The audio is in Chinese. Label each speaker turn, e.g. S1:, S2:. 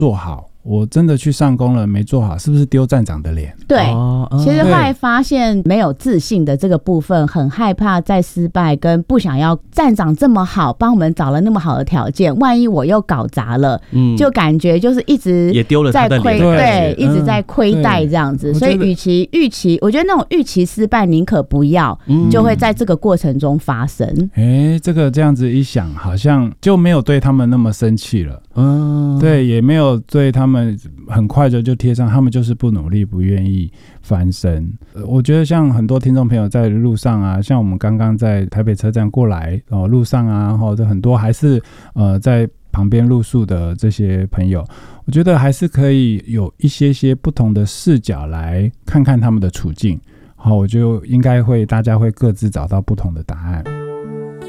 S1: 做好，我真的去上工了没做好，是不是丢站长的脸？
S2: 对，其实后来发现没有自信的这个部分，很害怕再失败，跟不想要站长这么好，帮我们找了那么好的条件，万一我又搞砸了，就感觉就是一直
S3: 也丢了他的脸，
S2: 对，一直在亏待这样子。所以与其预期，我觉得那种预期失败宁可不要，就会在这个过程中发生。
S1: 这样子一想，好像就没有对他们那么生气了。对，也没有对他们很快就贴上他们就是不努力不愿意翻身。我觉得像很多听众朋友在路上啊，像我们刚刚在台北车站过来路上啊，或者很多还是在旁边露宿的这些朋友，我觉得还是可以有一些不同的视角来看看他们的处境。好，我就应该大家会各自找到不同的答案。